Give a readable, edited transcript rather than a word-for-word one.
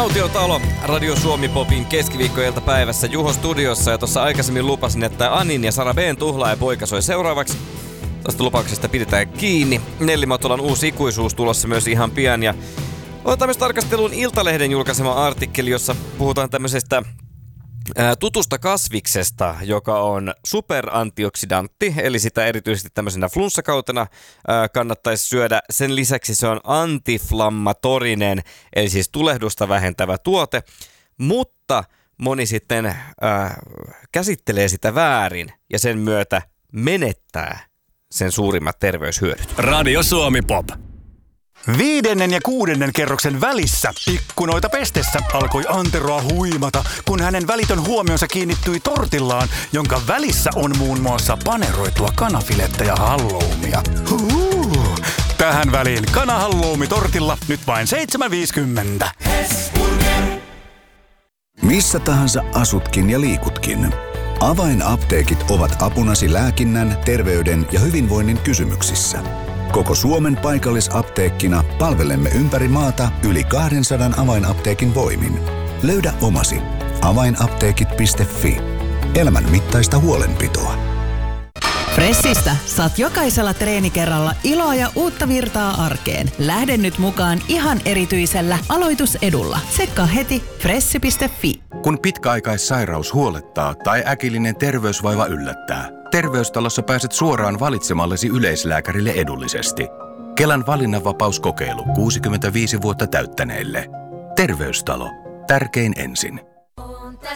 Autiotalo, Radio Suomi Popin keskiviikkoiltapäivässä Juho studiossa. Ja tuossa aikaisemmin lupasin, että Anin ja Sara B:n tuhlaaja poika soi seuraavaksi. Tuosta lupauksesta pidetään kiinni. Nelli Matolan uusi ikuisuus tulossa myös ihan pian. Ja otetaan myös tarkasteluun Iltalehden julkaisema artikkeli, jossa puhutaan tämmöisestä tutusta kasviksesta, joka on superantioksidantti, eli sitä erityisesti tämmöisenä flunssakautena kannattaisi syödä. Sen lisäksi se on antiflammatorinen, eli siis tulehdusta vähentävä tuote, mutta moni sitten käsittelee sitä väärin ja sen myötä menettää sen suurimmat terveyshyödyt. Radio Suomi Pop. 5. ja 6. kerroksen välissä ikkunoita pestessä alkoi Anteroa huimata, kun hänen välitön huomionsa kiinnittyi tortillaan, jonka välissä on muun muassa paneroitua kanafilettä ja halloumia. Tähän väliin kanahalloumi tortilla nyt vain 7,50. Missä tahansa asutkin ja liikutkin. Avainapteekit ovat apunasi lääkinnän, terveyden ja hyvinvoinnin kysymyksissä. Koko Suomen paikallisapteekkina palvelemme ympäri maata yli 200 avainapteekin voimin. Löydä omasi. Avainapteekit.fi. Elämän mittaista huolenpitoa. Fressistä saat jokaisella treenikerralla iloa ja uutta virtaa arkeen. Lähde nyt mukaan ihan erityisellä aloitusedulla. Tsekkaa heti fressi.fi. Kun pitkäaikaissairaus huolettaa tai äkillinen terveysvaiva yllättää, Terveystalossa pääset suoraan valitsemallesi yleislääkärille edullisesti. Kelan valinnanvapauskokeilu 65 vuotta täyttäneille. Terveystalo. Tärkein ensin.